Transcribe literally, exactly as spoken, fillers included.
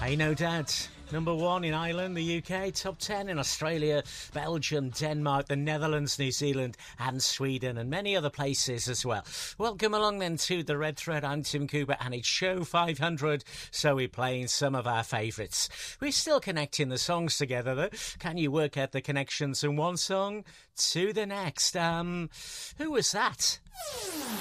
Hey, no doubt. Number one in Ireland, the U K, top ten in Australia, Belgium, Denmark, the Netherlands, New Zealand and Sweden and many other places as well. Welcome along then to The Red Thread. I'm Tim Cooper and it's show five hundred, so we're playing some of our favourites. We're still connecting the songs together though. Can you work out the connections from one song to the next? Um, who was that?